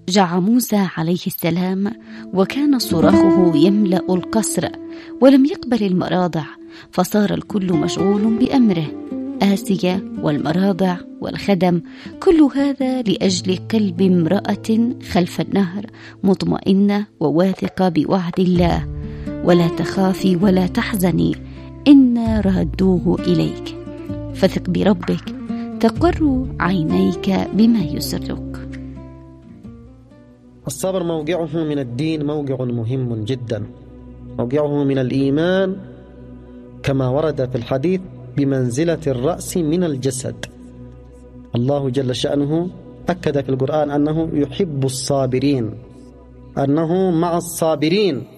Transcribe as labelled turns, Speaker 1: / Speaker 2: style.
Speaker 1: جاع موسى عليه السلام وكان صراخه يملأ القصر ولم يقبل المراضع، فصار الكل مشغول بأمره، آسيا والمراضع والخدم، كل هذا لأجل قلب امرأة خلف النهر مطمئنة وواثقة بوعد الله: ولا تخافي ولا تحزني إنا رادوه إليك. فثق بربك تقر عينيك بما يسرك.
Speaker 2: الصبر موقعه من الدين موقع مهم جدا، موقعه من الإيمان كما ورد في الحديث بمنزلة الرأس من الجسد. الله جل شأنه أكد في القرآن أنه يحب الصابرين، أنه مع الصابرين.